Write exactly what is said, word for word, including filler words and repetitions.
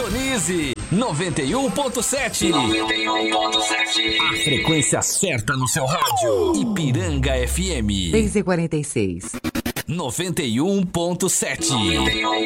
Sintonize noventa e um ponto sete. noventa e um ponto sete. A frequência certa no seu rádio. Ipiranga F M. seis e quarenta e seis. noventa e um ponto sete.